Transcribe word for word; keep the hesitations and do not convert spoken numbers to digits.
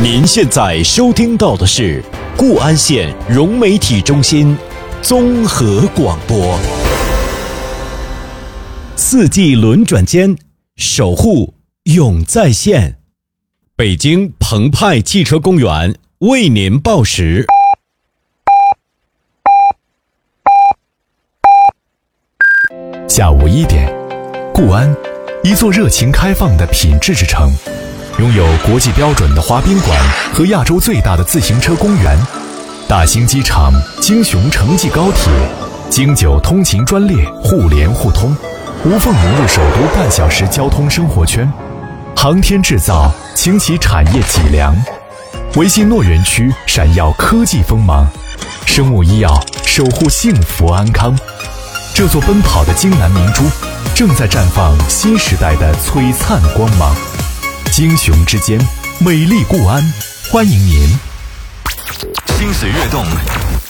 您现在收听到的是固安县融媒体中心综合广播。四季轮转间，守护永在线。北京澎湃汽车公园为您报时。 下午一点，固安，一座热情开放的品质之城，拥有国际标准的滑冰馆和亚洲最大的自行车公园，大兴机场、京雄城际高铁、京九通勤专列互联互通，无缝融入首都半小时交通生活圈。航天制造倾起产业脊梁，维信诺园区闪耀科技锋芒，生物医药守护幸福安康。这座奔跑的京南明珠正在绽放新时代的璀璨光芒。京雄之间，美丽固安，欢迎您。 心水跃动，